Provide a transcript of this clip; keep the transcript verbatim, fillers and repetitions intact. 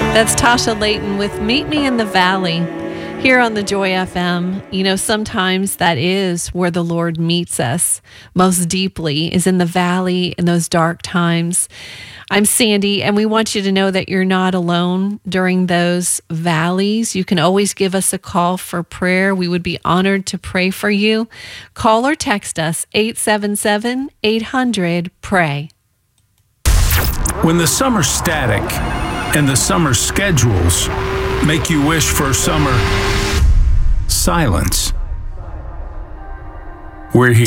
That's Tasha Layton with Meet Me in the Valley here on the Joy F M. You know, sometimes that is where the Lord meets us most deeply, is in the valley in those dark times. I'm Sandy, and we want you to know that you're not alone during those valleys. You can always give us a call for prayer. We would be honored to pray for you. Call or text us eight seven seven, eight hundred, pray. When the summer static and the summer schedules make you wish for summer silence, we're here.